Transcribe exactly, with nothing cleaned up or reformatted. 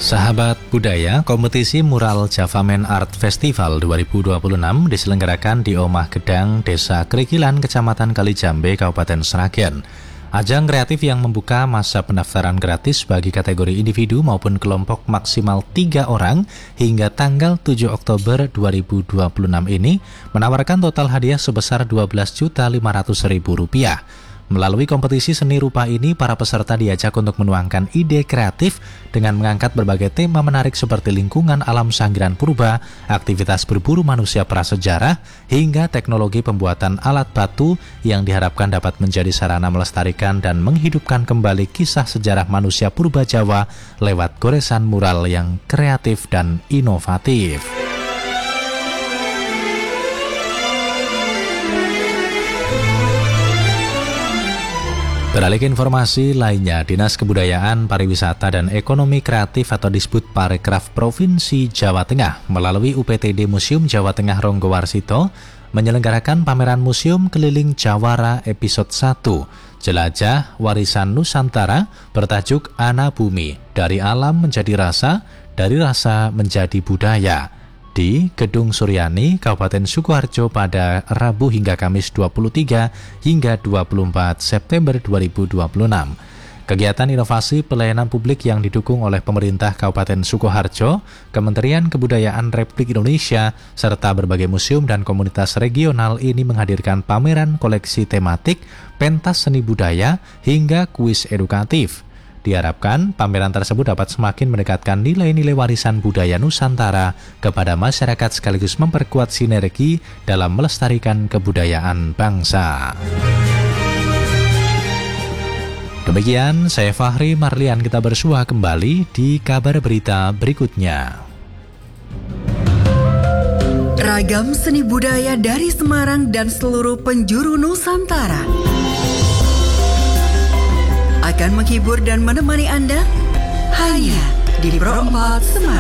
Sahabat budaya, kompetisi mural Javamen Art Festival dua ribu dua puluh enam diselenggarakan di Omah Gedang, Desa Krikilan, Kecamatan Kalijambe, Kabupaten Sragen. Ajang kreatif yang membuka masa pendaftaran gratis bagi kategori individu maupun kelompok maksimal tiga orang hingga tanggal tujuh Oktober dua ribu dua puluh enam ini menawarkan total hadiah sebesar dua belas juta lima ratus ribu rupiah. Melalui kompetisi seni rupa ini, para peserta diajak untuk menuangkan ide kreatif dengan mengangkat berbagai tema menarik seperti lingkungan alam Sanggiran Purba, aktivitas berburu manusia prasejarah, hingga teknologi pembuatan alat batu yang diharapkan dapat menjadi sarana melestarikan dan menghidupkan kembali kisah sejarah manusia purba Jawa lewat goresan mural yang kreatif dan inovatif. Beralih ke informasi lainnya, Dinas Kebudayaan, Pariwisata, dan Ekonomi Kreatif atau Disbud Parekraf Provinsi Jawa Tengah melalui U P T D Museum Jawa Tengah Ronggowarsito menyelenggarakan pameran Museum Keliling Jawara episode satu, Jelajah Warisan Nusantara, bertajuk Ana Bumi, Dari Alam Menjadi Rasa, Dari Rasa Menjadi Budaya, di Gedung Suryani, Kabupaten Sukoharjo pada Rabu hingga Kamis dua puluh tiga hingga dua puluh empat September dua ribu dua puluh enam. Kegiatan inovasi pelayanan publik yang didukung oleh pemerintah Kabupaten Sukoharjo, Kementerian Kebudayaan Republik Indonesia, serta berbagai museum dan komunitas regional ini menghadirkan pameran koleksi tematik, pentas seni budaya, hingga kuis edukatif. Diharapkan pameran tersebut dapat semakin mendekatkan nilai-nilai warisan budaya Nusantara kepada masyarakat sekaligus memperkuat sinergi dalam melestarikan kebudayaan bangsa. Demikian, saya Fahri Marlian, kita bersua kembali di kabar berita berikutnya. Ragam seni budaya dari Semarang dan seluruh penjuru Nusantara akan menghibur dan menemani Anda hanya di Pro empat Semarang.